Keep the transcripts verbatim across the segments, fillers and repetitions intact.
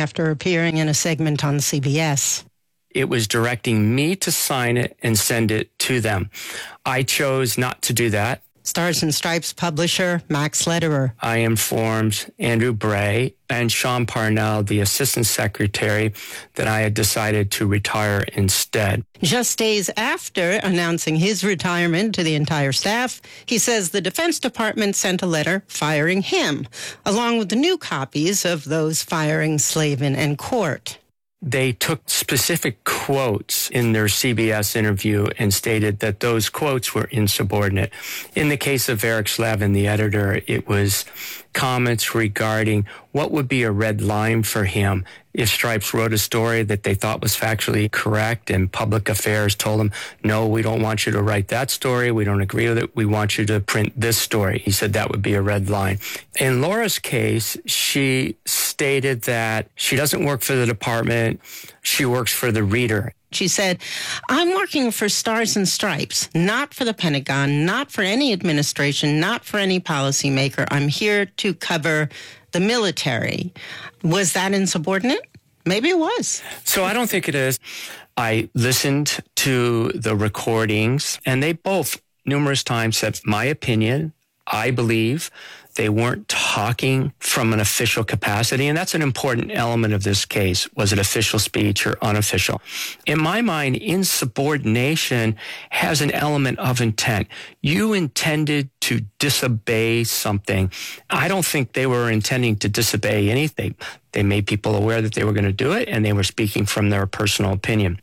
after appearing in a segment on C B S. It was directing me to sign it and send it to them. I chose not to do that. Stars and Stripes publisher Max Lederer. I informed Andrew Bray and Sean Parnell, the assistant secretary, that I had decided to retire instead. Just days after announcing his retirement to the entire staff, he says the Defense Department sent a letter firing him, along with the new copies of those firing Slavin and Court. They took specific quotes in their C B S interview and stated that those quotes were insubordinate. In the case of Eric Slavin, the editor, it was comments regarding what would be a red line for him if Stripes wrote a story that they thought was factually correct and Public Affairs told him, no, we don't want you to write that story. We don't agree with it. We want you to print this story. He said that would be a red line. In Laura's case, she stated that she doesn't work for the department. She works for the reader. She said, I'm working for Stars and Stripes, not for the Pentagon, not for any administration, not for any policymaker. I'm here to cover the military. Was that insubordinate? Maybe it was. So I don't think it is. I listened to the recordings, and they both numerous times said, my opinion, I believe they weren't talking from an official capacity. And that's an important element of this case. Was it official speech or unofficial? In my mind, insubordination has an element of intent. You intended to disobey something. I don't think they were intending to disobey anything. They made people aware that they were going to do it, and they were speaking from their personal opinion.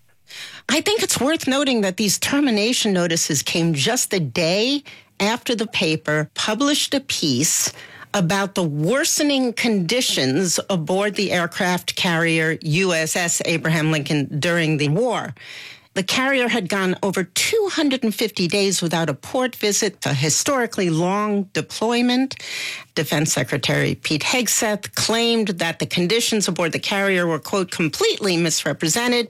I think it's worth noting that these termination notices came just a day after the paper published a piece about the worsening conditions aboard the aircraft carrier U S S Abraham Lincoln during the war. The carrier had gone over two hundred fifty days without a port visit, a historically long deployment. Defense Secretary Pete Hegseth claimed that the conditions aboard the carrier were, quote, completely misrepresented.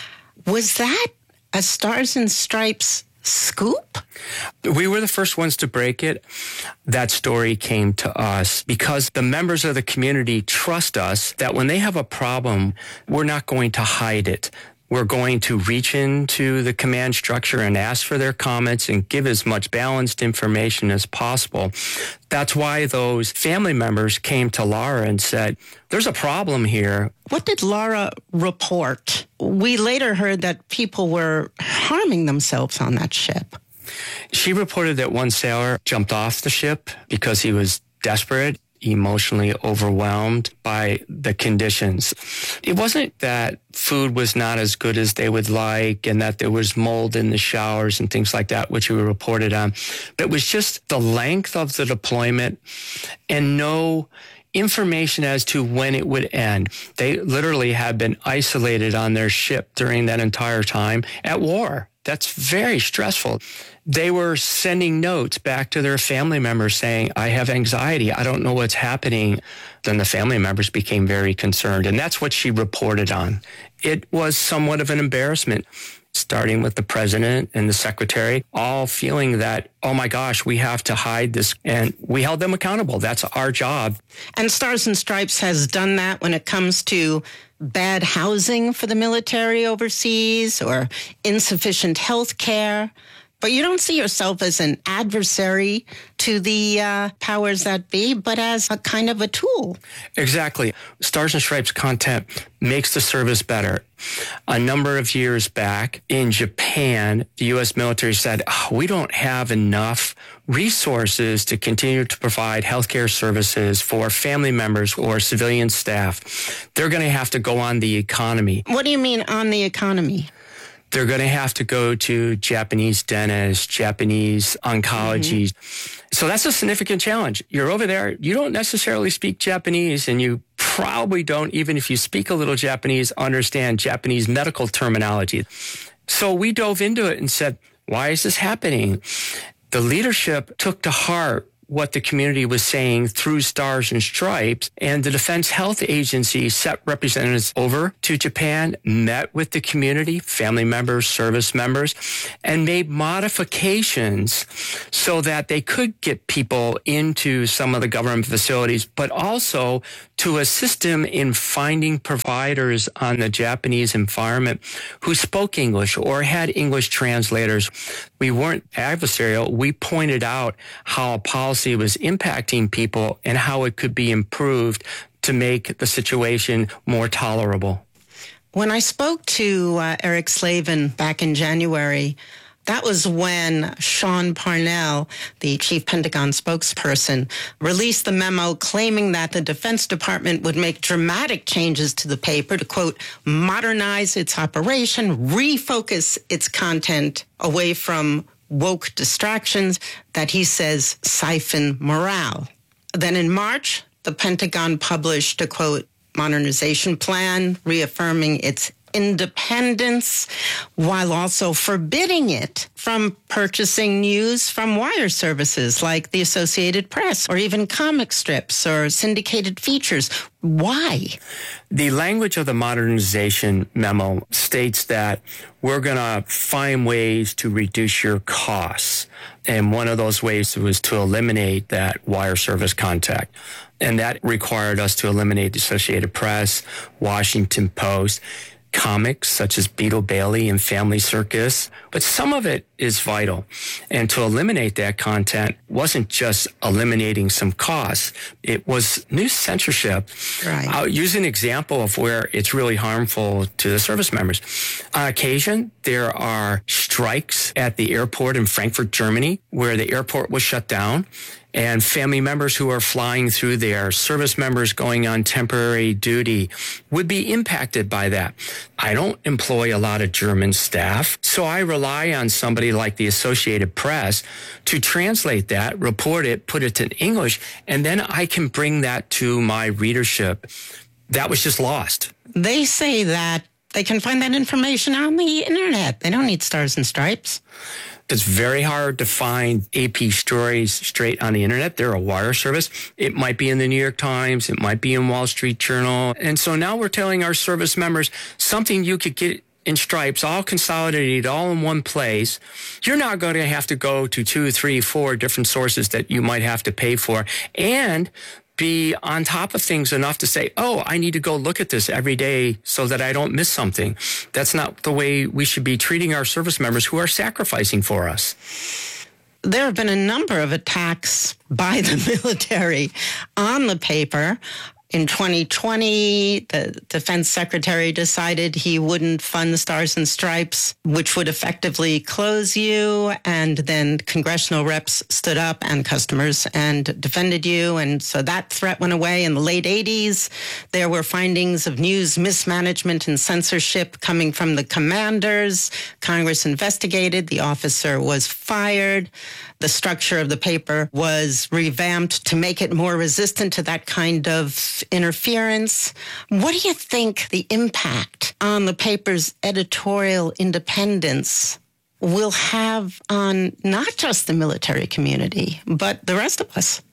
Was that a Stars and Stripes scoop? We were the first ones to break it. That story came to us because the members of the community trust us that when they have a problem, we're not going to hide it. We're going to reach into the command structure and ask for their comments and give as much balanced information as possible. That's why those family members came to Laura and said, there's a problem here. What did Laura report? We later heard that people were harming themselves on that ship. She reported that one sailor jumped off the ship because he was desperate, emotionally overwhelmed by the conditions. It wasn't that food was not as good as they would like and that there was mold in the showers and things like that, which we reported on. But it was just the length of the deployment and no information as to when it would end. They literally had been isolated on their ship during that entire time at war. That's very stressful. They were sending notes back to their family members saying, I have anxiety. I don't know what's happening. Then the family members became very concerned. And that's what she reported on. It was somewhat of an embarrassment, starting with the president and the secretary, all feeling that, oh my gosh, we have to hide this. And we held them accountable. That's our job. And Stars and Stripes has done that when it comes to bad housing for the military overseas or insufficient health care. But you don't see yourself as an adversary to the uh, powers that be, but as a kind of a tool. Exactly. Stars and Stripes content makes the service better. A number of years back in Japan, the U S military said, oh, we don't have enough resources to continue to provide healthcare services for family members or civilian staff. They're going to have to go on the economy. What do you mean on the economy? They're going to have to go to Japanese dentists, Japanese oncology. Mm-hmm. So that's a significant challenge. You're over there. You don't necessarily speak Japanese, and you probably don't, even if you speak a little Japanese, understand Japanese medical terminology. So we dove into it and said, why is this happening? The leadership took to heart what the community was saying through Stars and Stripes. And the Defense Health Agency sent representatives over to Japan, met with the community, family members, service members, and made modifications so that they could get people into some of the government facilities, but also to assist them in finding providers on the Japanese environment who spoke English or had English translators. We weren't adversarial. We pointed out how a policy was impacting people and how it could be improved to make the situation more tolerable. When I spoke to uh, Eric Slavin back in January, that was when Sean Parnell, the chief Pentagon spokesperson, released the memo claiming that the Defense Department would make dramatic changes to the paper to, quote, modernize its operation, refocus its content away from woke distractions that he says siphon morale. Then in March, the Pentagon published a, quote, modernization plan, reaffirming its independence while also forbidding it from purchasing news from wire services like the Associated Press or even comic strips or syndicated features. Why? The language of the modernization memo states that we're going to find ways to reduce your costs. And one of those ways was to eliminate that wire service contact. And that required us to eliminate the Associated Press, Washington Post, comics such as Beetle Bailey and Family Circus, but some of it is vital. And to eliminate that content wasn't just eliminating some costs, it was new censorship. Right. I'll use an example of where it's really harmful to the service members. On occasion, there are strikes at the airport in Frankfurt, Germany, where the airport was shut down. And family members who are flying through there, service members going on temporary duty would be impacted by that. I don't employ a lot of German staff, so I rely on somebody like the Associated Press to translate that, report it, put it in English, and then I can bring that to my readership. That was just lost. They say that they can find that information on the internet. They don't need Stars and Stripes. It's very hard to find A P stories straight on the internet. They're a wire service. It might be in the New York Times. It might be in Wall Street Journal. And so now we're telling our service members something you could get in Stripes, all consolidated, all in one place. You're not going to have to go to two, three, four different sources that you might have to pay for. And be on top of things enough to say, oh, I need to go look at this every day so that I don't miss something. That's not the way we should be treating our service members who are sacrificing for us. There have been a number of attacks by the military on the paper. In twenty twenty, the defense secretary decided he wouldn't fund the Stars and Stripes, which would effectively close you. And then congressional reps stood up and customers and defended you. And so that threat went away. In the late eighties, there were findings of news mismanagement and censorship coming from the commanders. Congress investigated. The officer was fired. The structure of the paper was revamped to make it more resistant to that kind of interference. What do you think the impact on the paper's editorial independence will have on not just the military community, but the rest of us?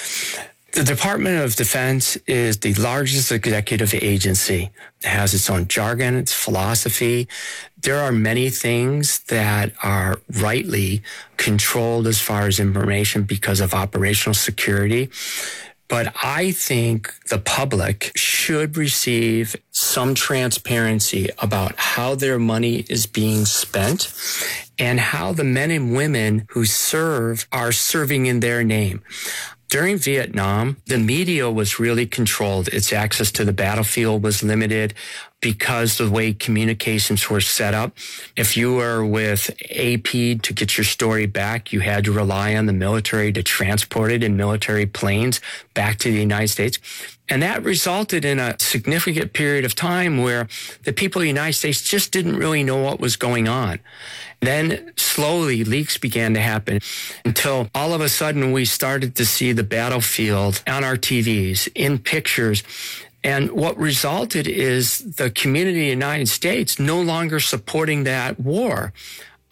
The Department of Defense is the largest executive agency. It has its own jargon, its philosophy. There are many things that are rightly controlled as far as information because of operational security. But I think the public should receive some transparency about how their money is being spent and how the men and women who serve are serving in their name. During Vietnam, the media was really controlled. Its access to the battlefield was limited because of the way communications were set up. If you were with A P to get your story back, you had to rely on the military to transport it in military planes back to the United States. And that resulted in a significant period of time where the people of the United States just didn't really know what was going on. Then slowly leaks began to happen until all of a sudden we started to see the battlefield on our T Vs, in pictures. And what resulted is the community of the United States no longer supporting that war.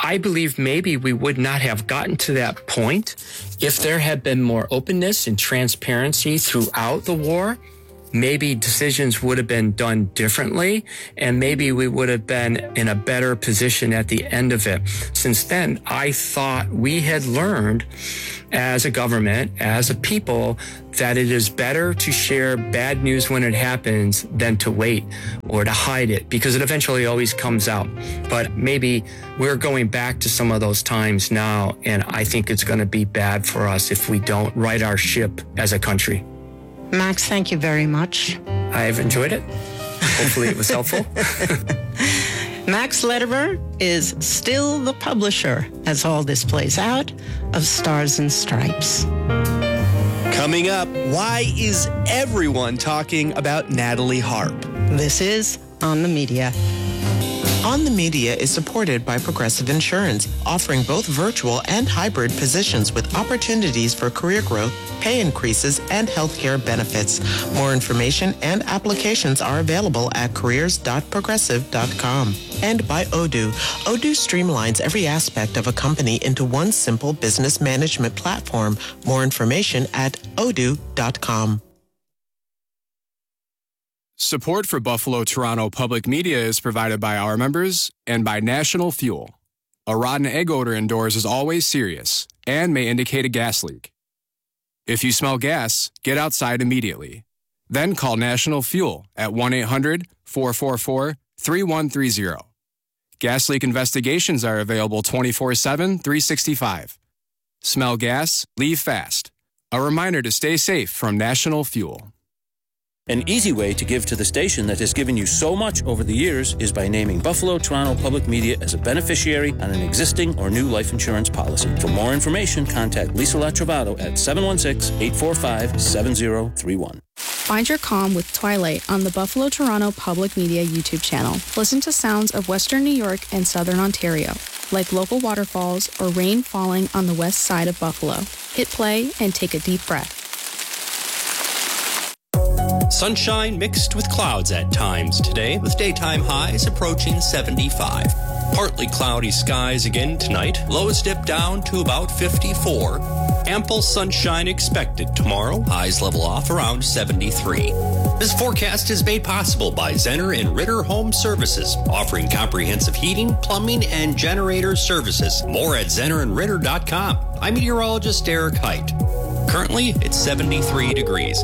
I believe maybe we would not have gotten to that point if there had been more openness and transparency throughout the war. Maybe decisions would have been done differently, and maybe we would have been in a better position at the end of it. Since then, I thought we had learned as a government, as a people, that it is better to share bad news when it happens than to wait or to hide it, because it eventually always comes out. But maybe we're going back to some of those times now, and I think it's going to be bad for us if we don't right our ship as a country. Max, thank you very much. I've enjoyed it. Hopefully it was helpful. Max Lederer is still the publisher, as all this plays out, of Stars and Stripes. Coming up, why is everyone talking about Natalie Harp? This is On the Media. On the Media is supported by Progressive Insurance, offering both virtual and hybrid positions with opportunities for career growth, pay increases, and healthcare benefits. More information and applications are available at careers dot progressive dot com. And by Odoo. Odoo streamlines every aspect of a company into one simple business management platform. More information at odoo dot com. Support for Buffalo Toronto Public Media is provided by our members and by National Fuel. A rotten egg odor indoors is always serious and may indicate a gas leak. If you smell gas, get outside immediately. Then call National Fuel at one eight hundred, four four four, three one three zero. Gas leak investigations are available twenty-four seven, three sixty-five. Smell gas? Leave fast. A reminder to stay safe from National Fuel. An easy way to give to the station that has given you so much over the years is by naming Buffalo Toronto Public Media as a beneficiary on an existing or new life insurance policy. For more information, contact Lisa Latrovato at seven one six, eight four five, seven zero three one. Find your calm with Twilight on the Buffalo Toronto Public Media YouTube channel. Listen to sounds of Western New York and Southern Ontario, like local waterfalls or rain falling on the west side of Buffalo. Hit play and take a deep breath. Sunshine mixed with clouds at times today, with daytime highs approaching seventy-five. Partly cloudy skies again tonight. Lows dip down to about fifty-four. Ample sunshine expected tomorrow. Highs level off around seventy-three. This forecast is made possible by Zenner and Ritter Home Services, offering comprehensive heating, plumbing, and generator services. More at zenner and ritter dot com. I'm meteorologist Eric Height. Currently, it's seventy-three degrees.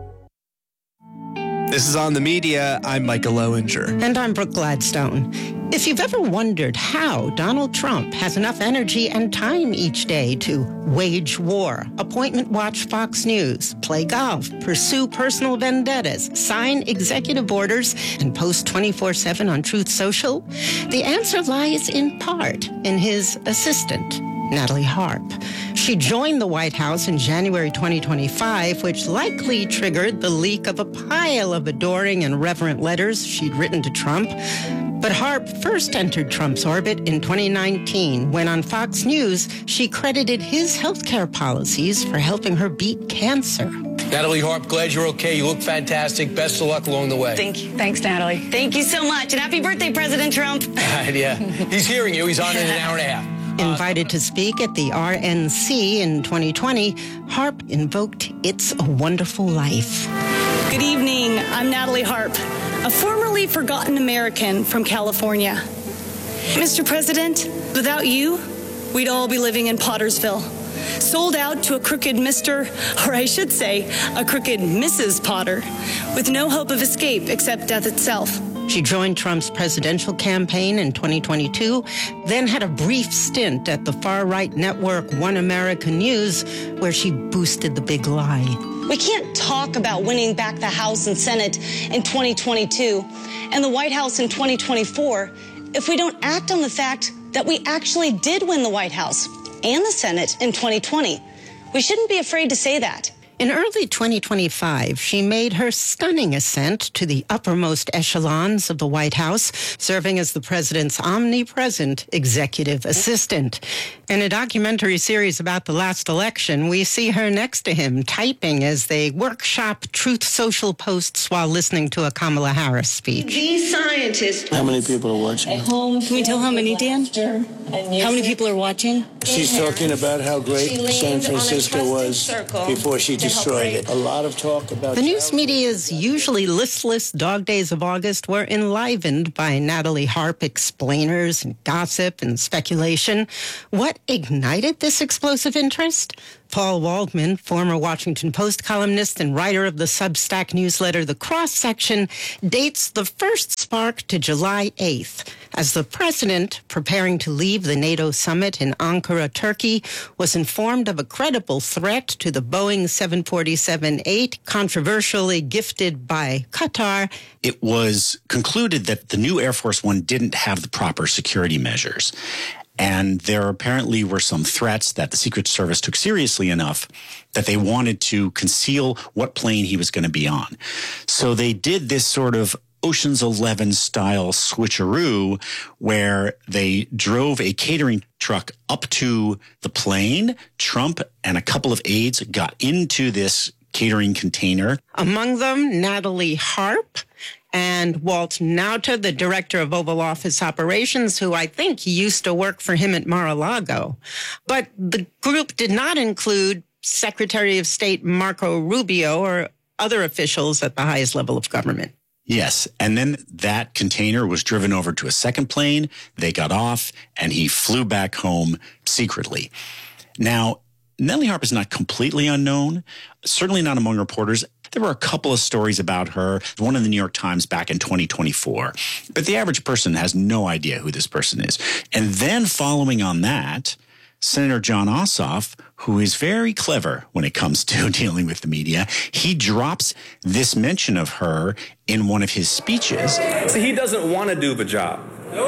This is On the Media. I'm Micah Lowinger. And I'm Brooke Gladstone. If you've ever wondered how Donald Trump has enough energy and time each day to wage war, appointment watch Fox News, play golf, pursue personal vendettas, sign executive orders, and post twenty-four seven on Truth Social, the answer lies in part in his assistant, Natalie Harp. She joined the White House in January twenty twenty-five, which likely triggered the leak of a pile of adoring and reverent letters she'd written to Trump. But Harp first entered Trump's orbit in twenty nineteen, when on Fox News, she credited his healthcare policies for helping her beat cancer. Natalie Harp, glad you're okay. You look fantastic. Best of luck along the way. Thank you. Thanks, Natalie. Thank you so much. And happy birthday, President Trump. Yeah, he's hearing you. He's on in an hour and a half. Invited to speak at the R N C in twenty twenty, Harp invoked It's a Wonderful Life. Good evening. I'm Natalie Harp, a formerly forgotten American from California. Mister President, without you, we'd all be living in Pottersville, sold out to a crooked Mister, or I should say, a crooked Missus Potter, with no hope of escape except death itself. She joined Trump's presidential campaign in twenty twenty-two, then had a brief stint at the far-right network One America News, where she boosted the big lie. We can't talk about winning back the House and Senate in twenty twenty-two and the White House in twenty twenty-four if we don't act on the fact that we actually did win the White House and the Senate in twenty twenty. We shouldn't be afraid to say that. In early twenty twenty-five, she made her stunning ascent to the uppermost echelons of the White House, serving as the president's omnipresent executive assistant. In a documentary series about the last election, we see her next to him, typing as they workshop Truth Social posts while listening to a Kamala Harris speech. These scientists... How many people are watching? At home. Can we tell how many, Dan? How many people are watching? She's talking about how great San Francisco was before she destroyed it. A lot of talk about... The news media's usually listless dog days of August were enlivened by Natalie Harp explainers and gossip and speculation. What ignited this explosive interest? Paul Waldman, former Washington Post columnist and writer of the Substack newsletter The Cross Section, dates the first spark to July eighth, as the president, preparing to leave the NATO summit in Ankara, Turkey, was informed of a credible threat to the Boeing seven forty-seven eight, controversially gifted by Qatar. It was concluded that the new Air Force One didn't have the proper security measures. And there apparently were some threats that the Secret Service took seriously enough that they wanted to conceal what plane he was going to be on. So they did this sort of Ocean's Eleven style switcheroo where they drove a catering truck up to the plane. Trump and a couple of aides got into this catering container. Among them, Natalie Harp and Walt Nauta, the director of Oval Office Operations, who I think used to work for him at Mar-a-Lago. But the group did not include Secretary of State Marco Rubio or other officials at the highest level of government. Yes. And then that container was driven over to a second plane. They got off and he flew back home secretly. Now, Natalie Harp is not completely unknown, certainly not among reporters. There were a couple of stories about her, one in the New York Times back in twenty twenty-four. But the average person has no idea who this person is. And then following on that, Senator Jon Ossoff, who is very clever when it comes to dealing with the media, he drops this mention of her in one of his speeches. See, he doesn't want to do the job.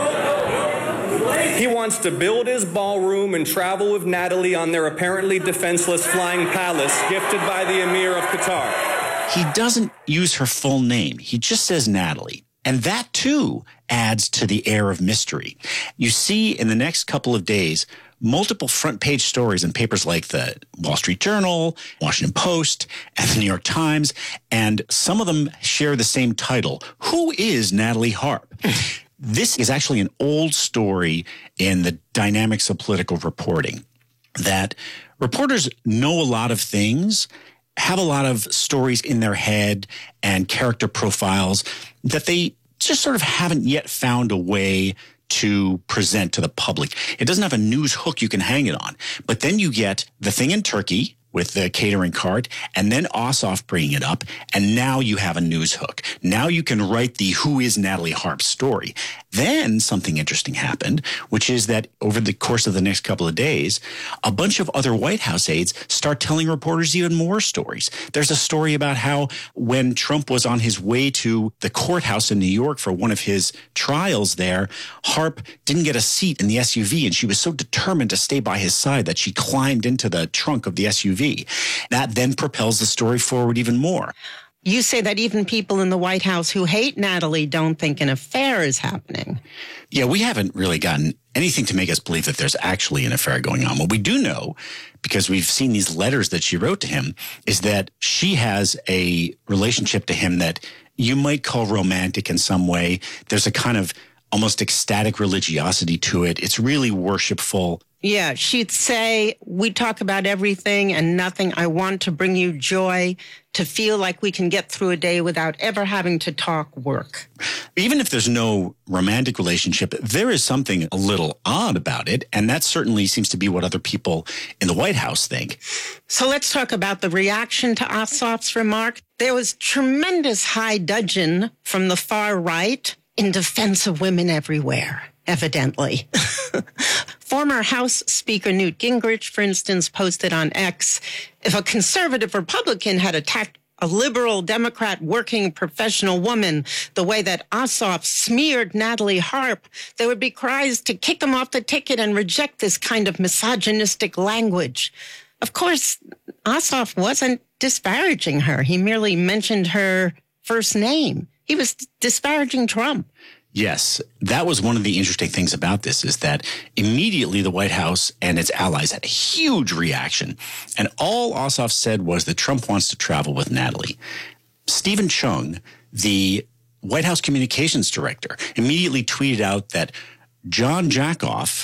He wants to build his ballroom and travel with Natalie on their apparently defenseless flying palace gifted by the Emir of Qatar. He doesn't use her full name. He just says Natalie. And that, too, adds to the air of mystery. You see in the next couple of days multiple front page stories in papers like the Wall Street Journal, Washington Post, and the New York Times, and some of them share the same title. Who is Natalie Harp? This is actually an old story in the dynamics of political reporting, that reporters know a lot of things, have a lot of stories in their head and character profiles that they just sort of haven't yet found a way to present to the public. It doesn't have a news hook you can hang it on. But then you get the thing in Turkey with the catering cart, and then Ossoff bringing it up, and now you have a news hook. Now you can write the who is Natalie Harp story. Then something interesting happened, which is that over the course of the next couple of days, a bunch of other White House aides start telling reporters even more stories. There's a story about how when Trump was on his way to the courthouse in New York for one of his trials there, Harp didn't get a seat in the S U V, and she was so determined to stay by his side that she climbed into the trunk of the S U V. That then propels the story forward even more. You say that even people in the White House who hate Natalie don't think an affair is happening. Yeah, we haven't really gotten anything to make us believe that there's actually an affair going on. What we do know, because we've seen these letters that she wrote to him, is that she has a relationship to him that you might call romantic in some way. There's a kind of almost ecstatic religiosity to it. It's really worshipful. Yeah, she'd say, we talk about everything and nothing. I want to bring you joy, to feel like we can get through a day without ever having to talk work. Even if there's no romantic relationship, there is something a little odd about it. And that certainly seems to be what other people in the White House think. So let's talk about the reaction to Ossoff's remark. There was tremendous high dudgeon from the far right in defense of women everywhere, evidently. Former House Speaker Newt Gingrich, for instance, posted on X, if a conservative Republican had attacked a liberal Democrat working professional woman the way that Ossoff smeared Natalie Harp, there would be cries to kick him off the ticket and reject this kind of misogynistic language. Of course, Ossoff wasn't disparaging her. He merely mentioned her first name. He was disparaging Trump. Yes, that was one of the interesting things about this, is that immediately the White House and its allies had a huge reaction. And all Ossoff said was that Trump wants to travel with Natalie. Stephen Chung, the White House communications director, immediately tweeted out that John Jackoff,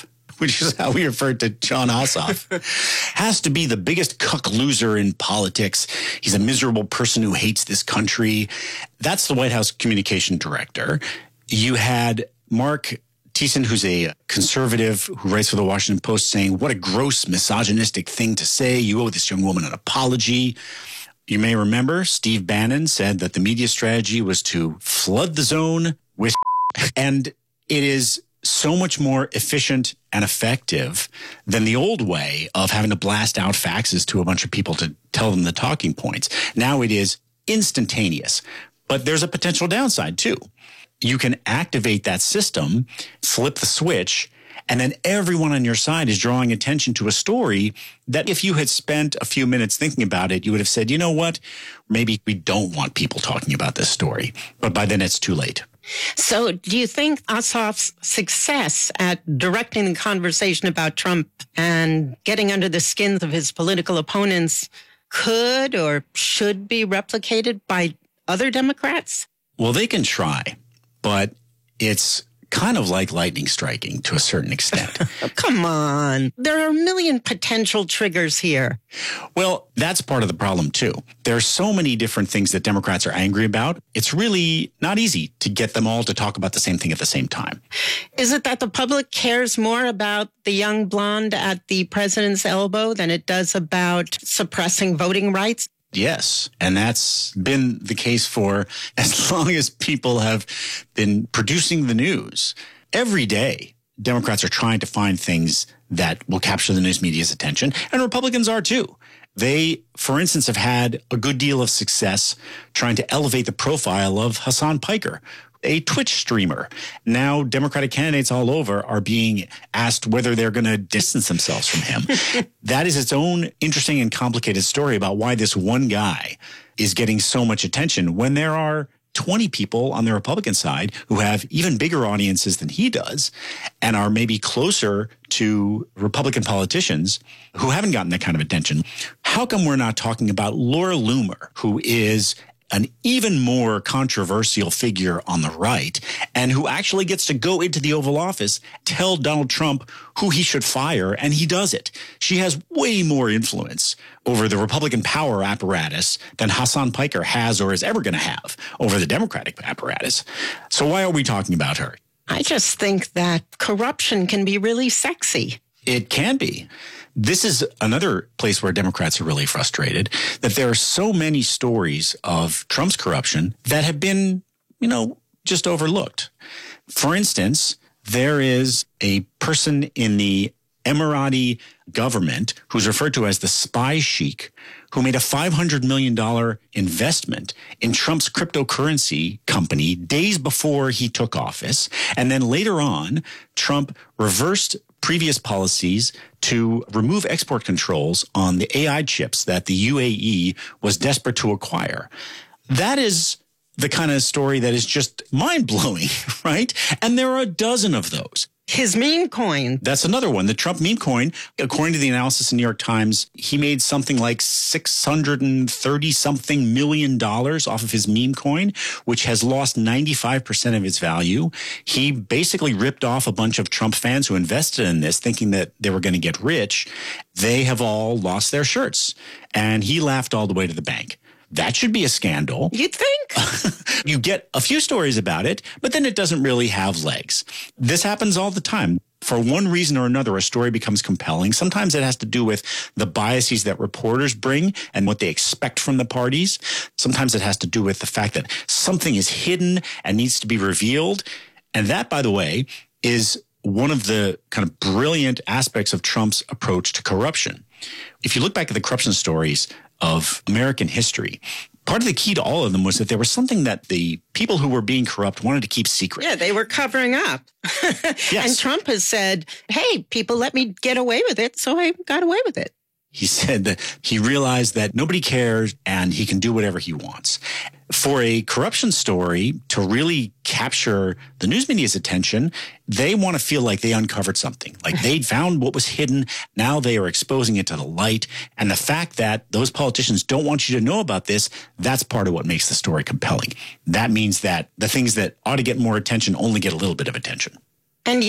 which is how we referred to Jon Ossoff, has to be the biggest cuck loser in politics. He's a miserable person who hates this country. That's the White House communication director. You had Mark Thiessen, who's a conservative who writes for the Washington Post, saying, what a gross misogynistic thing to say. You owe this young woman an apology. You may remember Steve Bannon said that the media strategy was to flood the zone with and it is so much more efficient and effective than the old way of having to blast out faxes to a bunch of people to tell them the talking points. Now it is instantaneous, but there's a potential downside too. You can activate that system, flip the switch, and then everyone on your side is drawing attention to a story that if you had spent a few minutes thinking about it, you would have said, you know what, maybe we don't want people talking about this story. But by then it's too late. So do you think Ossoff's success at directing the conversation about Trump and getting under the skins of his political opponents could or should be replicated by other Democrats? Well, they can try, but it's kind of like lightning striking to a certain extent. Come on. There are a million potential triggers here. Well, that's part of the problem, too. There are so many different things that Democrats are angry about. It's really not easy to get them all to talk about the same thing at the same time. Is it that the public cares more about the young blonde at the president's elbow than it does about suppressing voting rights? Yes, and that's been the case for as long as people have been producing the news. Every day, Democrats are trying to find things that will capture the news media's attention, and Republicans are too. They, for instance, have had a good deal of success trying to elevate the profile of Hasan Piker, a Twitch streamer. Now, Democratic candidates all over are being asked whether they're going to distance themselves from him. That is its own interesting and complicated story about why this one guy is getting so much attention when there are twenty people on the Republican side who have even bigger audiences than he does and are maybe closer to Republican politicians who haven't gotten that kind of attention. How come we're not talking about Laura Loomer, who is an even more controversial figure on the right, and who actually gets to go into the Oval Office, tell Donald Trump who he should fire, and he does it. She has way more influence over the Republican power apparatus than Hasan Piker has or is ever going to have over the Democratic apparatus. So why are we talking about her? I just think that corruption can be really sexy. It can be. This is another place where Democrats are really frustrated, that there are so many stories of Trump's corruption that have been, you know, just overlooked. For instance, there is a person in the Emirati government who's referred to as the spy sheik, who made a five hundred million dollars investment in Trump's cryptocurrency company days before he took office. And then later on, Trump reversed previous policies to remove export controls on the A I chips that the U A E was desperate to acquire. That is the kind of story that is just mind-blowing, right? And there are a dozen of those. His meme coin. That's another one. The Trump meme coin, according to the analysis in New York Times, he made something like six hundred thirty something million dollars off of his meme coin, which has lost ninety-five percent of its value. He basically ripped off a bunch of Trump fans who invested in this thinking that they were going to get rich. They have all lost their shirts, and he laughed all the way to the bank. That should be a scandal. You'd think. You get a few stories about it, but then it doesn't really have legs. This happens all the time. For one reason or another, a story becomes compelling. Sometimes it has to do with the biases that reporters bring and what they expect from the parties. Sometimes it has to do with the fact that something is hidden and needs to be revealed. And that, by the way, is one of the kind of brilliant aspects of Trump's approach to corruption. If you look back at the corruption stories of American history, part of the key to all of them was that there was something that the people who were being corrupt wanted to keep secret. Yeah, they were covering up. Yes. And Trump has said, hey, people let me get away with it, so I got away with it. He said that he realized that nobody cares and he can do whatever he wants. For a corruption story to really capture the news media's attention, they want to feel like they uncovered something, like they'd found what was hidden. Now they are exposing it to the light. And the fact that those politicians don't want you to know about this, that's part of what makes the story compelling. That means that the things that ought to get more attention only get a little bit of attention. And yet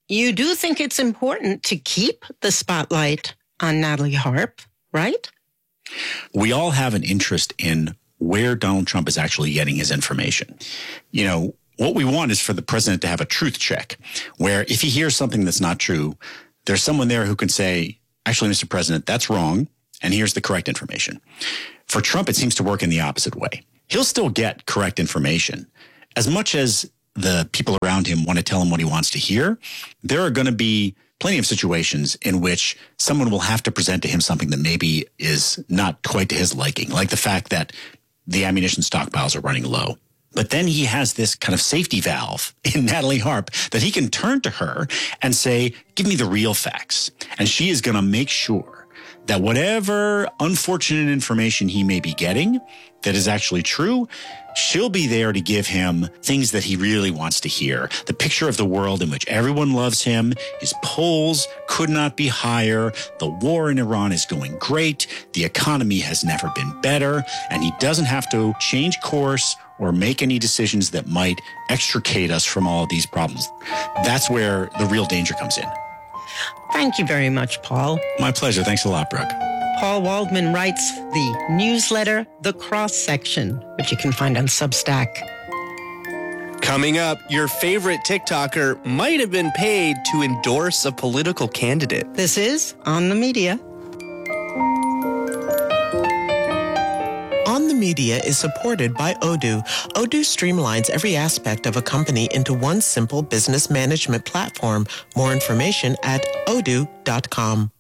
you do think it's important to keep the spotlight on Natalie Harp, right? We all have an interest in where Donald Trump is actually getting his information. You know, what we want is for the president to have a truth check, where if he hears something that's not true, there's someone there who can say, actually, Mister President, that's wrong, and here's the correct information. For Trump, it seems to work in the opposite way. He'll still get correct information. As much as the people around him want to tell him what he wants to hear, there are going to be plenty of situations in which someone will have to present to him something that maybe is not quite to his liking, like the fact that the ammunition stockpiles are running low. But then he has this kind of safety valve in Natalie Harp that he can turn to her and say, give me the real facts. And she is going to make sure that whatever unfortunate information he may be getting that is actually true, she'll be there to give him things that he really wants to hear. The picture of the world in which everyone loves him, his polls could not be higher, the war in Iran is going great, the economy has never been better, and he doesn't have to change course or make any decisions that might extricate us from all of these problems. That's where the real danger comes in. Thank you very much, Paul. My pleasure. Thanks a lot, Brooke. Paul Waldman writes the newsletter, The Cross Section, which you can find on Substack. Coming up, your favorite TikToker might have been paid to endorse a political candidate. This is On the Media. On the Media is supported by Odoo. Odoo streamlines every aspect of a company into one simple business management platform. More information at odoo dot com.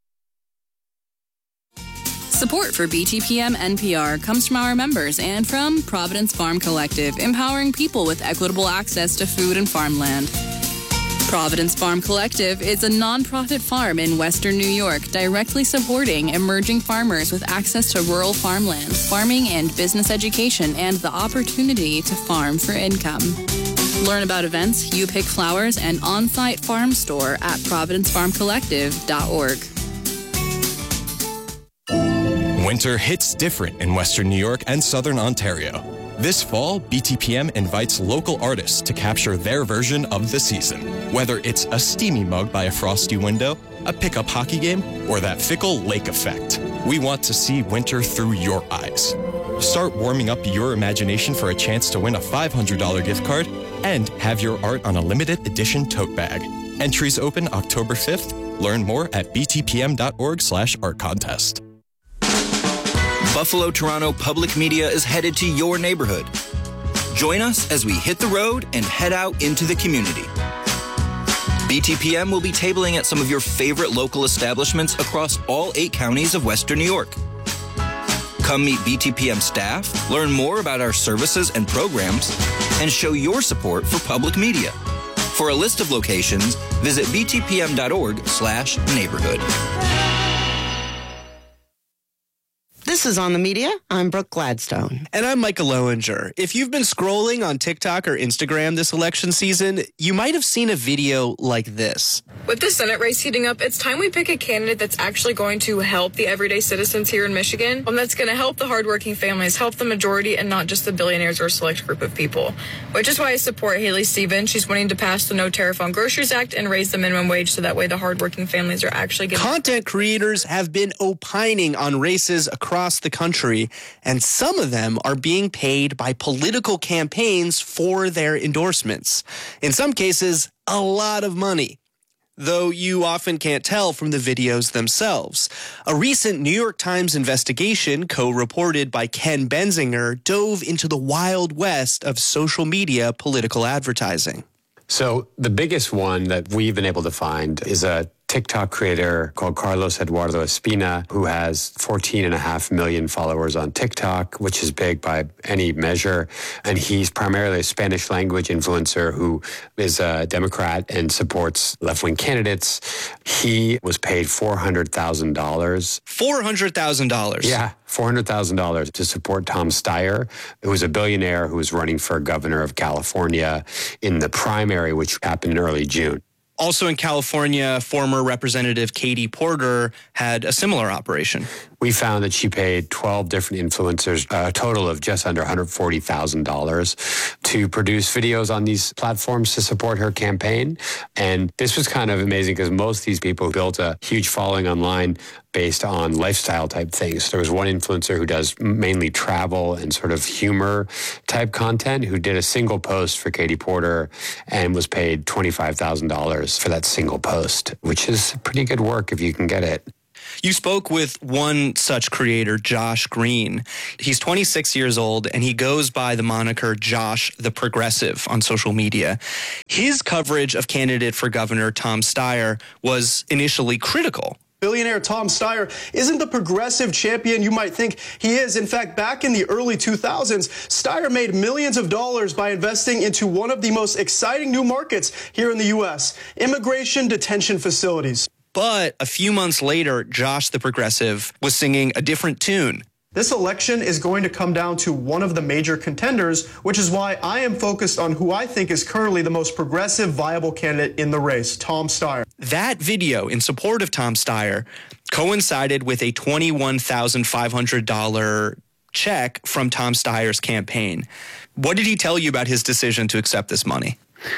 Support for B T P M N P R comes from our members and from Providence Farm Collective, empowering people with equitable access to food and farmland. Providence Farm Collective is a nonprofit farm in Western New York, directly supporting emerging farmers with access to rural farmland, farming and business education, and the opportunity to farm for income. Learn about events, You Pick Flowers, and on-site farm store at providence farm collective dot org. Winter hits different in Western New York and Southern Ontario. This fall, B T P M invites local artists to capture their version of the season. Whether it's a steamy mug by a frosty window, a pickup hockey game, or that fickle lake effect, we want to see winter through your eyes. Start warming up your imagination for a chance to win a five hundred dollars gift card and have your art on a limited edition tote bag. Entries open October fifth. Learn more at b t p m dot org slash art contest. Buffalo Toronto Public Media is headed to your neighborhood. Join us as we hit the road and head out into the community. B T P M will be tabling at some of your favorite local establishments across all eight counties of Western New York. Come meet B T P M staff, learn more about our services and programs, and show your support for public media. For a list of locations, visit b t p m dot org slash neighborhood. This is On the Media. I'm Brooke Gladstone. And I'm Michael Lowinger. If you've been scrolling on TikTok or Instagram this election season, you might have seen a video like this. With the Senate race heating up, it's time we pick a candidate that's actually going to help the everyday citizens here in Michigan, one that's going to help the hardworking families, help the majority, and not just the billionaires or a select group of people. Which is why I support Haley Stevens. She's wanting to pass the No Tariff on Groceries Act and raise the minimum wage so that way the hardworking families are actually getting... Content creators have been opining on races across the country, and some of them are being paid by political campaigns for their endorsements. In some cases, a lot of money, though you often can't tell from the videos themselves. A recent New York Times investigation, co-reported by Ken Benzinger, dove into the wild west of social media political advertising. So the biggest one that we've been able to find is a TikTok creator called Carlos Eduardo Espina, who has fourteen and a half million followers on TikTok, which is big by any measure. And he's primarily a Spanish language influencer who is a Democrat and supports left-wing candidates. He was paid four hundred thousand dollars. four hundred thousand dollars? Yeah, four hundred thousand dollars to support Tom Steyer, who was a billionaire who was running for governor of California in the primary, which happened in early June. Also in California, former Representative Katie Porter had a similar operation. we found that she paid twelve different influencers a total of just under one hundred forty thousand dollars to produce videos on these platforms to support her campaign. And this was kind of amazing because most of these people built a huge following online based on lifestyle type things. There was one influencer who does mainly travel and sort of humor type content who did a single post for Katie Porter and was paid twenty-five thousand dollars for that single post, which is pretty good work if you can get it. You spoke with one such creator, Josh Green. He's twenty-six years old, and he goes by the moniker Josh the Progressive on social media. His coverage of candidate for governor Tom Steyer was initially critical. Billionaire Tom Steyer isn't the progressive champion you might think he is. In fact, back in the early two thousands, Steyer made millions of dollars by investing into one of the most exciting new markets here in the U S, immigration detention facilities. But a few months later, Josh the Progressive was singing a different tune. This election is going to come down to one of the major contenders, which is why I am focused on who I think is currently the most progressive, viable candidate in the race, Tom Steyer. That video in support of Tom Steyer coincided with a twenty-one thousand five hundred dollars check from Tom Steyer's campaign. What did he tell you about his decision to accept this money?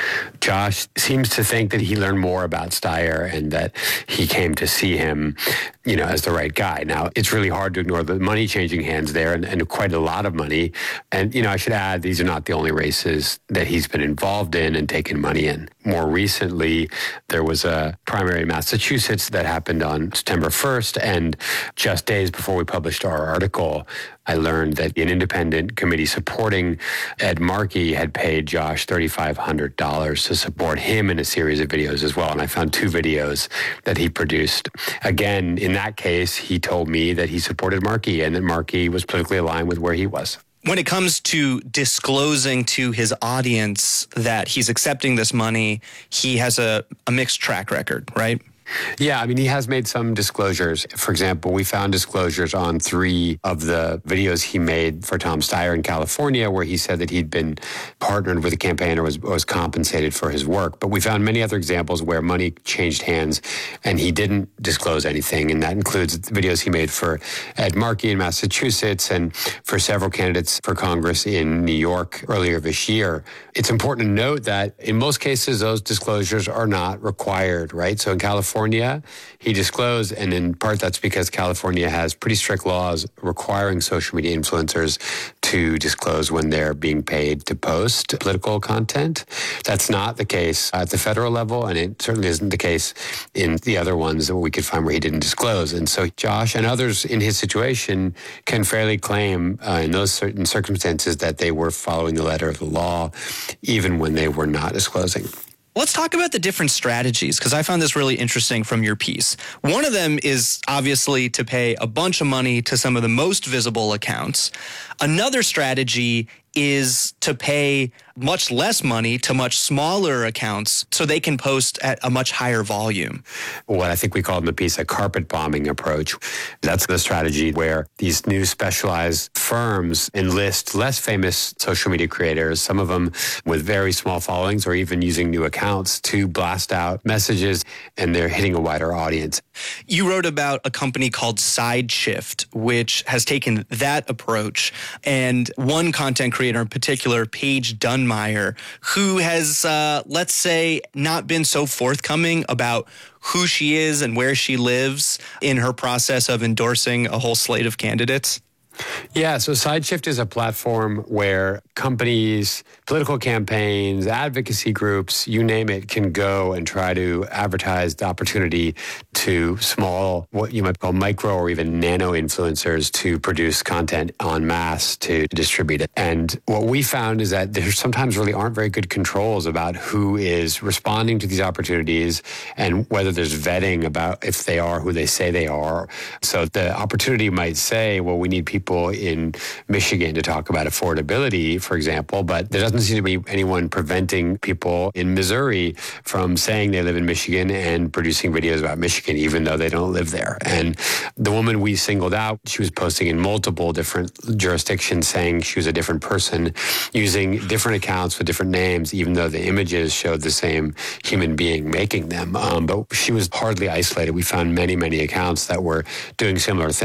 Josh seems to think that he learned more about Steyer and that he came to see him, you know, as the right guy. Now, it's really hard to ignore the money changing hands there and, and quite a lot of money. And, you know, I should add, these are not the only races that he's been involved in and taken money in. More recently, there was a primary in Massachusetts that happened on September first. And just days before we published our article, I learned that an independent committee supporting Ed Markey had paid Josh three thousand five hundred dollars to support him in a series of videos as well. And I found two videos that he produced. Again, in that case, he told me that he supported Markey and that Markey was politically aligned with where he was. When it comes to disclosing to his audience that he's accepting this money, he has a, a mixed track record, right? Yeah, I mean, he has made some disclosures. For example, we found disclosures on three of the videos he made for Tom Steyer in California where he said that he'd been partnered with a campaign or was, was compensated for his work. But we found many other examples where money changed hands and he didn't disclose anything. And that includes the videos he made for Ed Markey in Massachusetts and for several candidates for Congress in New York earlier this year. It's important to note that in most cases, those disclosures are not required, right? So in California, California, he disclosed, and in part that's because California has pretty strict laws requiring social media influencers to disclose when they're being paid to post political content. That's not the case at the federal level, and it certainly isn't the case in the other ones that we could find where he didn't disclose. And so Josh and others in his situation can fairly claim uh, in those certain circumstances that they were following the letter of the law, even when they were not disclosing. Let's talk about the different strategies, because I found this really interesting from your piece. One of them is obviously to pay a bunch of money to some of the most visible accounts. Another strategy is to pay much less money to much smaller accounts so they can post at a much higher volume. What I think we call in the piece a carpet bombing approach. That's the strategy where these new specialized firms enlist less famous social media creators, some of them with very small followings or even using new accounts to blast out messages, and they're hitting a wider audience. You wrote about a company called SideShift, which has taken that approach, and one content creator in particular, Paige Dunmeyer, who has, uh, let's say, not been so forthcoming about who she is and where she lives in her process of endorsing a whole slate of candidates. Yeah, so SideShift is a platform where companies, political campaigns, advocacy groups, you name it, can go and try to advertise the opportunity to small, what you might call micro or even nano influencers to produce content en masse to distribute it. And what we found is that there sometimes really aren't very good controls about who is responding to these opportunities and whether there's vetting about if they are who they say they are. So the opportunity might say, well, we need people in Michigan to talk about affordability, for example, but there doesn't seem to be anyone preventing people in Missouri from saying they live in Michigan and producing videos about Michigan, even though they don't live there. And the woman we singled out, she was posting in multiple different jurisdictions saying she was a different person, using different accounts with different names, even though the images showed the same human being making them. Um, but she was hardly isolated. We found many, many accounts that were doing similar things.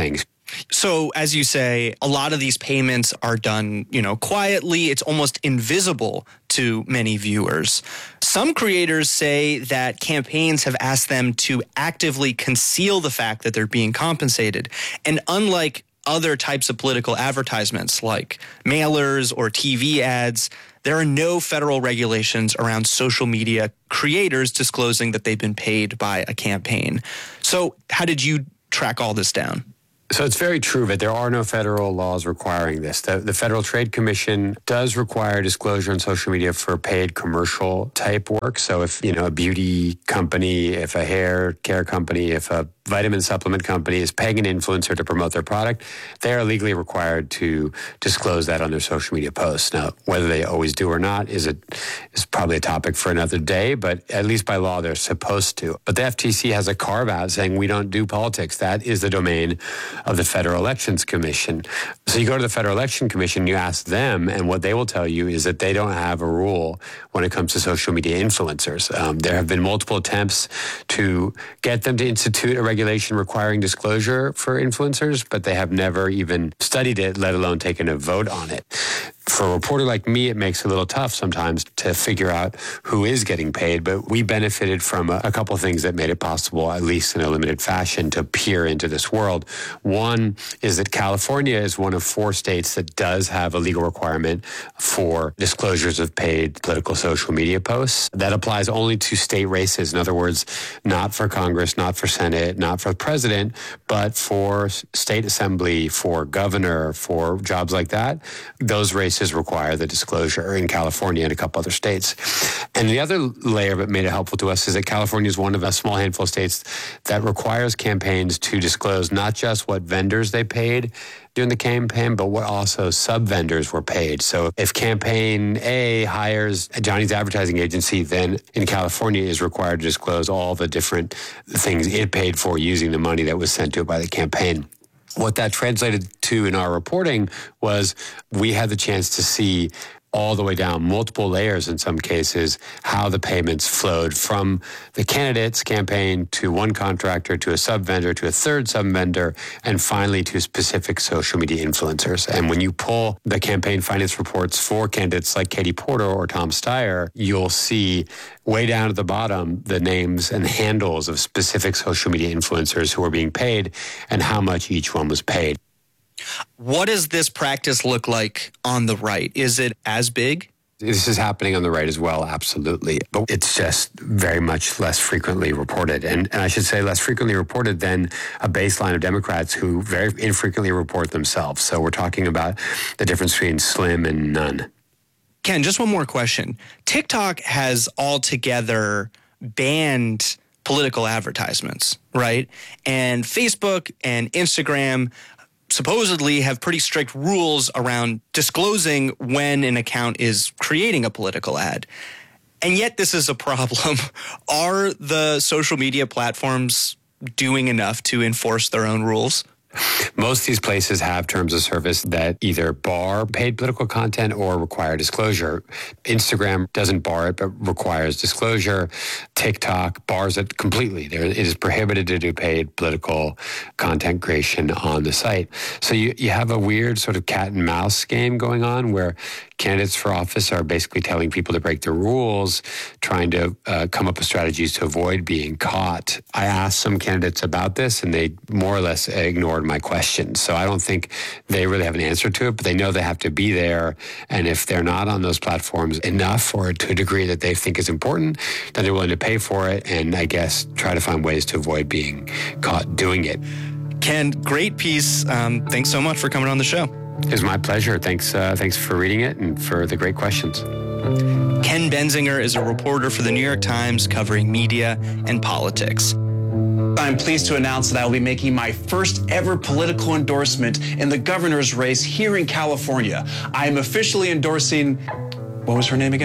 So, as you say, a lot of these payments are done, you know, quietly. It's almost invisible to many viewers. Some creators say that campaigns have asked them to actively conceal the fact that they're being compensated. And unlike other types of political advertisements like mailers or T V ads, there are no federal regulations around social media creators disclosing that they've been paid by a campaign. So, how did you track all this down? So it's very true that there are no federal laws requiring this. The, the Federal Trade Commission does require disclosure on social media for paid commercial type work. So if, you know, a beauty company, if a hair care company, if a vitamin supplement company is paying an influencer to promote their product, they are legally required to disclose that on their social media posts. Now, whether they always do or not is a, is probably a topic for another day, but at least by law, they're supposed to. But the F T C has a carve out saying we don't do politics. That is the domain of the Federal Elections Commission. So you go to the Federal Election Commission, you ask them, and what they will tell you is that they don't have a rule when it comes to social media influencers. Um, there have been multiple attempts to get them to institute a regulation requiring disclosure for influencers, but they have never even studied it, let alone taken a vote on it. For a reporter like me, it makes it a little tough sometimes to figure out who is getting paid, but we benefited from a, a couple of things that made it possible, at least in a limited fashion, to peer into this world. One is that California is one of four states that does have a legal requirement for disclosures of paid political social media posts. That applies only to state races. In other words, not for Congress, not for Senate, not for president, but for state assembly, for governor, for jobs like that. Those races require the disclosure in California and a couple other states. And the other layer that made it helpful to us is that California is one of a small handful of states that requires campaigns to disclose not just what vendors they paid during the campaign, but what also sub-vendors were paid. So if campaign A hires Johnny's advertising agency, then in California is required to disclose all the different things it paid for using the money that was sent to it by the campaign. What that translated to in our reporting was we had the chance to see all the way down, multiple layers in some cases, how the payments flowed from the candidate's campaign to one contractor, to a sub-vendor, to a third sub-vendor, and finally to specific social media influencers. And when you pull the campaign finance reports for candidates like Katie Porter or Tom Steyer, you'll see way down at the bottom the names and handles of specific social media influencers who are being paid and how much each one was paid. What does this practice look like on the right? Is it as big? This is happening on the right as well, absolutely. But it's just very much less frequently reported. And, and I should say less frequently reported than a baseline of Democrats who very infrequently report themselves. So we're talking about the difference between slim and none. Ken, just one more question. TikTok has altogether banned political advertisements, right? And Facebook and Instagram supposedly have pretty strict rules around disclosing when an account is creating a political ad. And yet this is a problem. Are the social media platforms doing enough to enforce their own rules? Most of these places have terms of service that either bar paid political content or require disclosure. Instagram doesn't bar it, but requires disclosure. TikTok bars it completely. There, it is prohibited to do paid political content creation on the site. So you, you have a weird sort of cat and mouse game going on where candidates for office are basically telling people to break the rules, trying to uh, come up with strategies to avoid being caught. I asked some candidates about this, and they more or less ignored my questions. So I don't think they really have an answer to it, but they know they have to be there. And if they're not on those platforms enough or to a degree that they think is important, then they're willing to pay for it and, I guess, try to find ways to avoid being caught doing it. Ken, great piece. Um, thanks so much for coming on the show. It was my pleasure. Thanks, uh, thanks for reading it and for the great questions. Ken Benzinger is a reporter for the New York Times covering media and politics. I'm pleased to announce that I will be making my first ever political endorsement in the governor's race here in California. I am officially endorsing, what was her name again?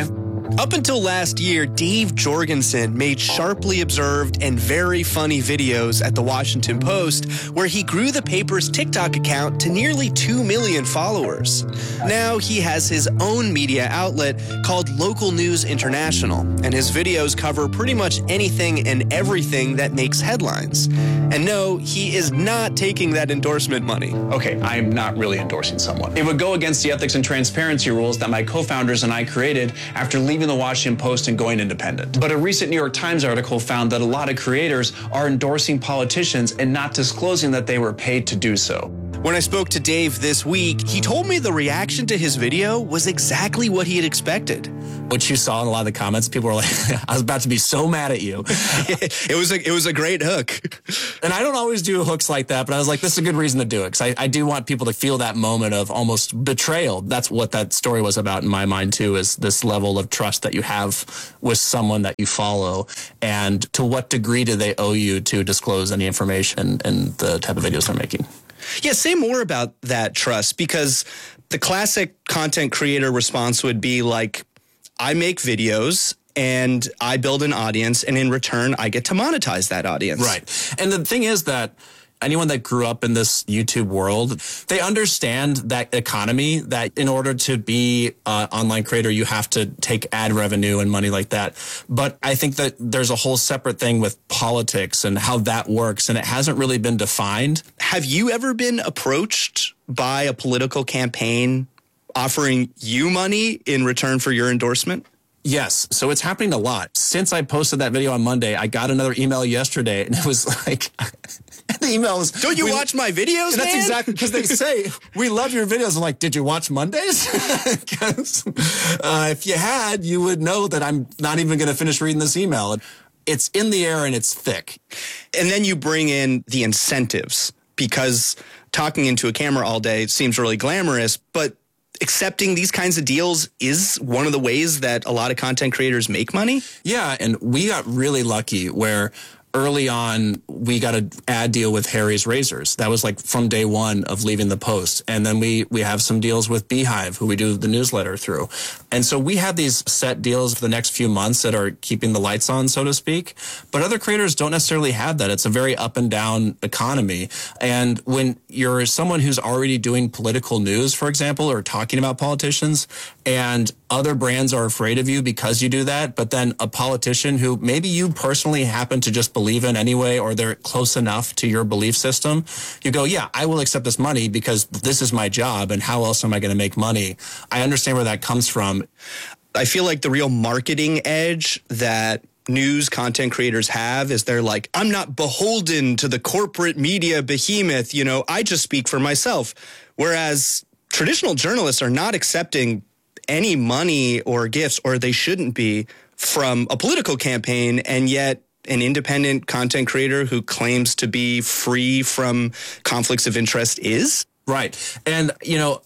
Up until last year, Dave Jorgensen made sharply observed and very funny videos at the Washington Post, where he grew the paper's TikTok account to nearly two million followers. Now he has his own media outlet called Local News International, and his videos cover pretty much anything and everything that makes headlines. And no, he is not taking that endorsement money. Okay, I am not really endorsing someone. It would go against the ethics and transparency rules that my co-founders and I created after leaving the Washington Post and going independent. But a recent New York Times article found that a lot of creators are endorsing politicians and not disclosing that they were paid to do so. When I spoke to Dave this week, he told me the reaction to his video was exactly what he had expected. What you saw in a lot of the comments, people were like, I was about to be so mad at you. it was a, it was a great hook. And I don't always do hooks like that, but I was like, this is a good reason to do it. Because I, I do want people to feel that moment of almost betrayal. That's what that story was about in my mind, too, is this level of trust that you have with someone that you follow. And to what degree do they owe you to disclose any information and the type of videos they're making? Yeah, say more about that trust, because the classic content creator response would be like, I make videos and I build an audience, and in return, I get to monetize that audience. Right. And the thing is that anyone that grew up in this YouTube world, they understand that economy, that in order to be an online creator, you have to take ad revenue and money like that. But I think that there's a whole separate thing with politics and how that works, and it hasn't really been defined. Have you ever been approached by a political campaign offering you money in return for your endorsement? Yes. So it's happening a lot. Since I posted that video on Monday, I got another email yesterday, and it was like... the email was, don't you we, watch my videos, and that's man? Exactly, because they say, we love your videos. I'm like, did you watch Mondays? Because uh, if you had, you would know that I'm not even going to finish reading this email. It's in the air and it's thick. And then you bring in the incentives, because talking into a camera all day seems really glamorous, but accepting these kinds of deals is one of the ways that a lot of content creators make money. Yeah, and we got really lucky where early on, we got an ad deal with Harry's Razors. That was like from day one of leaving the Post. And then we, we have some deals with Beehive, who we do the newsletter through. And so we have these set deals for the next few months that are keeping the lights on, so to speak. But other creators don't necessarily have that. It's a very up and down economy. And when you're someone who's already doing political news, for example, or talking about politicians, and other brands are afraid of you because you do that, but then a politician who maybe you personally happen to just believe in anyway, or they're close enough to your belief system, you go, yeah, I will accept this money because this is my job, and how else am I going to make money? I understand where that comes from. I feel like the real marketing edge that news content creators have is they're like, I'm not beholden to the corporate media behemoth, you know, I just speak for myself. Whereas traditional journalists are not accepting any money or gifts, or they shouldn't be, from a political campaign, and yet an independent content creator who claims to be free from conflicts of interest is? Right. And, you know,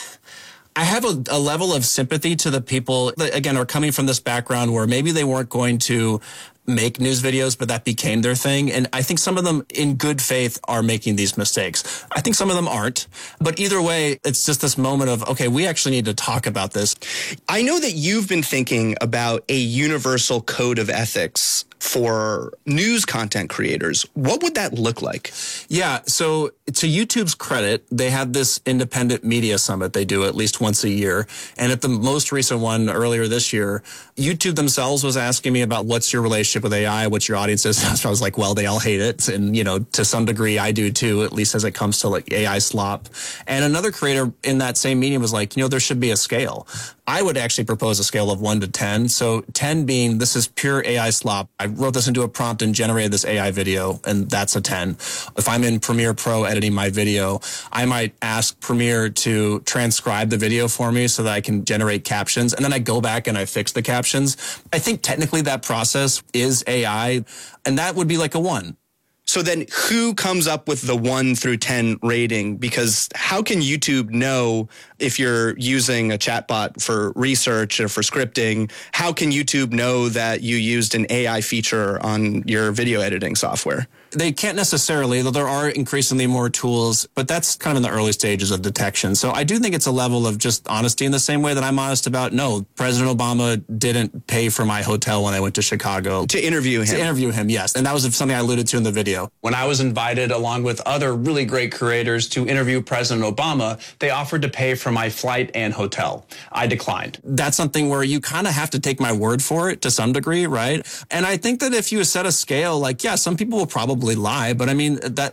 I have a, a level of sympathy to the people that, again, are coming from this background where maybe they weren't going to make news videos, but that became their thing. And I think some of them in good faith are making these mistakes. I think some of them aren't. But either way, it's just this moment of, okay, we actually need to talk about this. I know that you've been thinking about a universal code of ethics for news content creators. What would that look like? Yeah, so to YouTube's credit, they have this independent media summit they do at least once a year. And at the most recent one earlier this year, YouTube themselves was asking me about what's your relationship with A I, what's your audience is. So I was like, well, they all hate it. And, you know, to some degree, I do too, at least as it comes to like A I slop. And another creator in that same meeting was like, you know, there should be a scale. I would actually propose a scale of one to ten. So ten being, this is pure A I slop. I wrote this into a prompt and generated this A I video, and that's a ten. If I'm in Premiere Pro editing my video, I might ask Premiere to transcribe the video for me so that I can generate captions, and then I go back and I fix the captions. I think technically that process is A I, and that would be like a one. So then who comes up with the one through ten rating? Because how can YouTube know if you're using a chatbot for research or for scripting? How can YouTube know that you used an A I feature on your video editing software? They can't necessarily, though there are increasingly more tools, but that's kind of in the early stages of detection. So I do think it's a level of just honesty in the same way that I'm honest about, no, President Obama didn't pay for my hotel when I went to Chicago. To interview him. To interview him, yes. And that was something I alluded to in the video. When I was invited, along with other really great creators, to interview President Obama, they offered to pay for my flight and hotel. I declined. That's something where you kind of have to take my word for it to some degree, right? And I think that if you set a scale, like, yeah, some people will probably lie, but I mean, that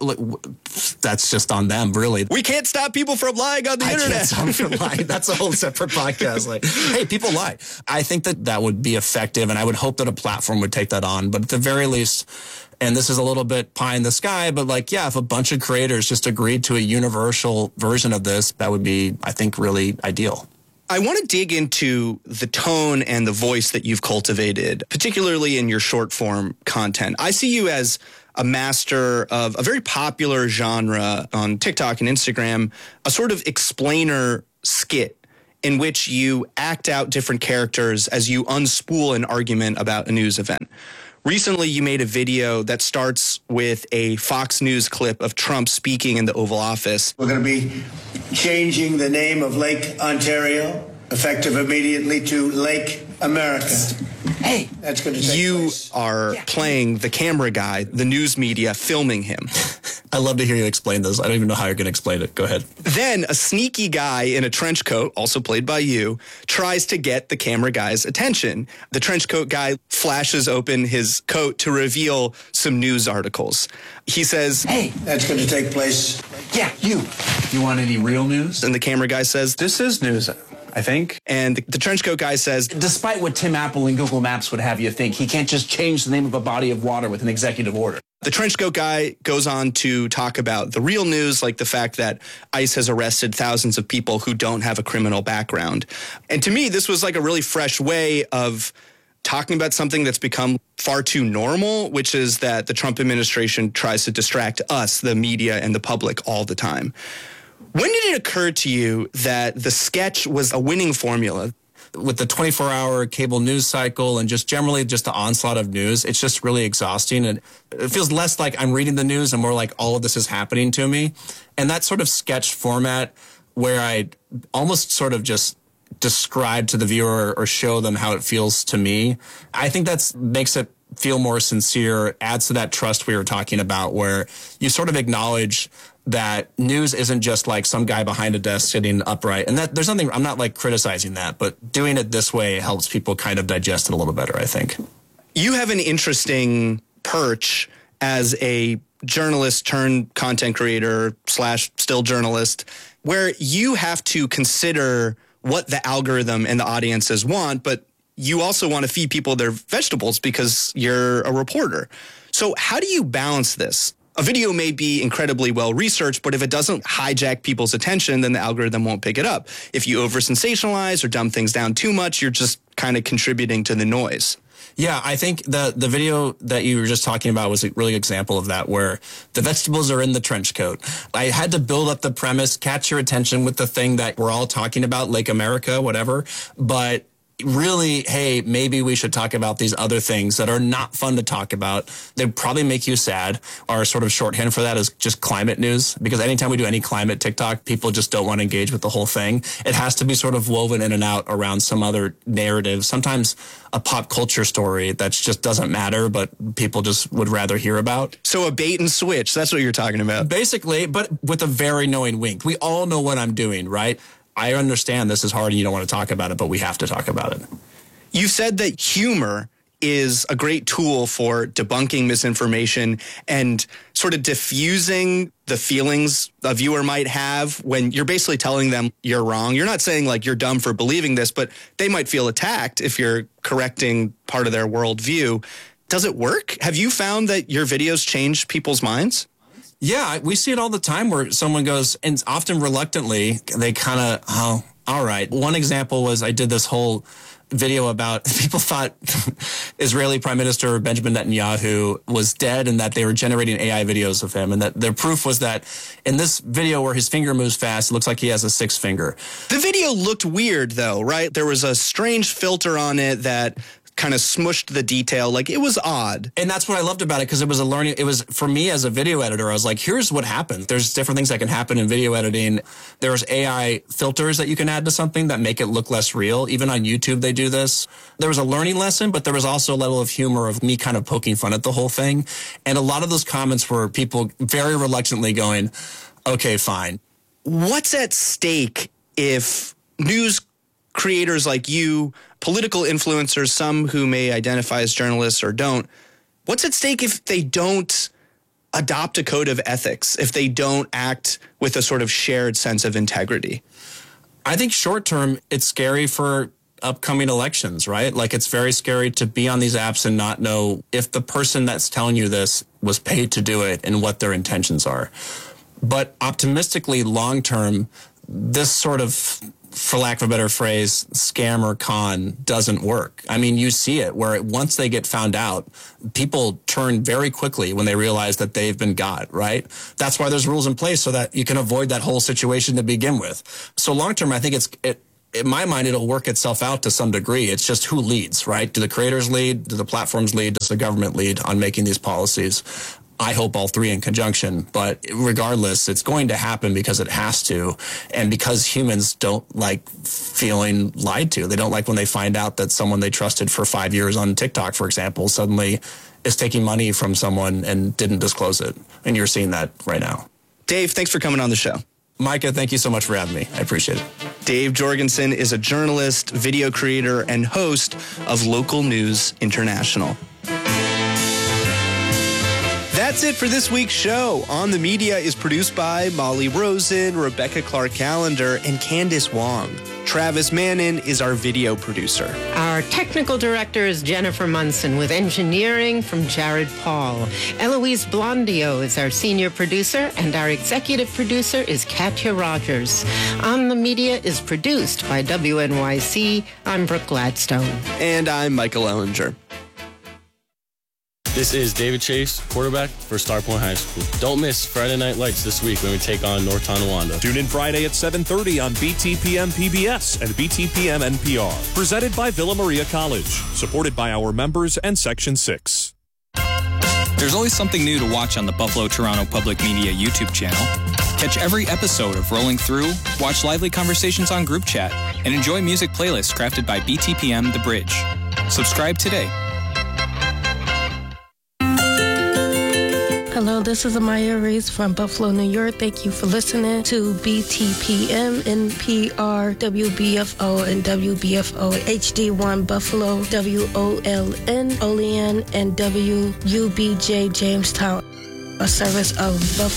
that's just on them, really. We can't stop people from lying on the I internet. Can't stop them from lying. That's a whole separate podcast. Like, hey, people lie. I think that that would be effective, and I would hope that a platform would take that on. But at the very least, and this is a little bit pie in the sky, but like, yeah, if a bunch of creators just agreed to a universal version of this, that would be, I think, really ideal. I want to dig into the tone and the voice that you've cultivated, particularly in your short form content. I see you as a master of a very popular genre on TikTok and Instagram, a sort of explainer skit in which you act out different characters as you unspool an argument about a news event. Recently, you made a video that starts with a Fox News clip of Trump speaking in the Oval Office. We're going to be changing the name of Lake Ontario, effective immediately, to Lake America. Hey, that's going to take You place. are yeah. playing the camera guy, the news media, filming him. I love to hear you explain this. I don't even know how you're going to explain it. Go ahead. Then a sneaky guy in a trench coat, also played by you, tries to get the camera guy's attention. The trench coat guy flashes open his coat to reveal some news articles. He says, hey, that's going to take place. Yeah, you. You want any real news? And the camera guy says, this is news, I think. And the, the trench coat guy says, despite what Tim Apple and Google Maps would have you think, he can't just change the name of a body of water with an executive order. The trench coat guy goes on to talk about the real news, like the fact that ICE has arrested thousands of people who don't have a criminal background. And to me, this was like a really fresh way of talking about something that's become far too normal, which is that the Trump administration tries to distract us, the media and the public, all the time. When did it occur to you that the sketch was a winning formula? With the twenty-four hour cable news cycle and just generally just the onslaught of news, it's just really exhausting. And it feels less like I'm reading the news and more like all of this is happening to me. And that sort of sketch format where I almost sort of just describe to the viewer or show them how it feels to me, I think that's makes it feel more sincere, adds to that trust we were talking about, where you sort of acknowledge that news isn't just like some guy behind a desk sitting upright. And that there's nothing, I'm not like criticizing that, but doing it this way helps people kind of digest it a little better, I think. You have an interesting perch as a journalist turned content creator slash still journalist, where you have to consider what the algorithm and the audiences want, but you also want to feed people their vegetables because you're a reporter. So how do you balance this? A video may be incredibly well researched, but if it doesn't hijack people's attention, then the algorithm won't pick it up. If you over sensationalize or dumb things down too much, you're just kind of contributing to the noise. Yeah, I think the the video that you were just talking about was a really good example of that, where the vegetables are in the trench coat. I had to build up the premise, catch your attention with the thing that we're all talking about, Lake America, whatever. But really, hey, maybe we should talk about these other things that are not fun to talk about. They probably make you sad. Our sort of shorthand for that is just climate news, because anytime we do any climate TikTok, people just don't want to engage with the whole thing. It has to be sort of woven in and out around some other narrative, sometimes a pop culture story that just doesn't matter, but people just would rather hear about. So a bait and switch, that's what you're talking about. Basically, but with a very knowing wink. We all know what I'm doing, right? I understand this is hard and you don't want to talk about it, but we have to talk about it. You said that humor is a great tool for debunking misinformation and sort of diffusing the feelings a viewer might have when you're basically telling them you're wrong. You're not saying like you're dumb for believing this, but they might feel attacked if you're correcting part of their worldview. Does it work? Have you found that your videos change people's minds? Yeah, we see it all the time where someone goes, and often reluctantly, they kind of, oh, all right. One example was I did this whole video about people thought Israeli Prime Minister Benjamin Netanyahu was dead and that they were generating A I videos of him. And that their proof was that in this video where his finger moves fast, it looks like he has a sixth finger. The video looked weird, though, right? There was a strange filter on it that kind of smushed the detail. Like, it was odd. And that's what I loved about it, because it was a learning. It was, for me as a video editor, I was like, here's what happens. There's different things that can happen in video editing. There's A I filters that you can add to something that make it look less real. Even on YouTube, they do this. There was a learning lesson, but there was also a level of humor of me kind of poking fun at the whole thing. And a lot of those comments were people very reluctantly going, okay, fine. What's at stake if news creators like you, political influencers, some who may identify as journalists or don't, what's at stake if they don't adopt a code of ethics, if they don't act with a sort of shared sense of integrity? I think short term, it's scary for upcoming elections, right? Like, it's very scary to be on these apps and not know if the person that's telling you this was paid to do it and what their intentions are. But optimistically, long term, this sort of, for lack of a better phrase, scam or con doesn't work. I mean, you see it where once they get found out, people turn very quickly when they realize that they've been got, right? That's why there's rules in place so that you can avoid that whole situation to begin with. So long term, I think it's, it, in my mind, it'll work itself out to some degree. It's just who leads, right? Do the creators lead? Do the platforms lead? Does the government lead on making these policies? I hope all three in conjunction, but regardless, it's going to happen because it has to, and because humans don't like feeling lied to. They don't like when they find out that someone they trusted for five years on TikTok, for example, suddenly is taking money from someone and didn't disclose it. And you're seeing that right now. Dave, thanks for coming on the show. Micah, thank you so much for having me. I appreciate it. Dave Jorgensen is a journalist, video creator, and host of Local News International. That's it for this week's show. On the Media is produced by Molly Rosen, Rebecca Clark-Callender, and Candace Wong. Travis Mannon is our video producer. Our technical director is Jennifer Munson, with engineering from Jared Paul. Eloise Blondio is our senior producer, and our executive producer is Katya Rogers. On the Media is produced by W N Y C. I'm Brooke Gladstone. And I'm Michael Ellinger. This is David Chase, quarterback for Star Point High School. Don't miss Friday Night Lights this week when we take on North Tonawanda. Tune in Friday at seven thirty on B T P M P B S and B T P M N P R. Presented by Villa Maria College. Supported by our members and Section six. There's always something new to watch on the Buffalo Toronto Public Media YouTube channel. Catch every episode of Rolling Through, watch lively conversations on group chat, and enjoy music playlists crafted by B T P M The Bridge. Subscribe today. Hello, this is Amaya Reese from Buffalo, New York. Thank you for listening to B T P M, N P R, W B F O, and W B F O H D one Buffalo, W O L N, Olean, and W U B J Jamestown, a service of Buffalo.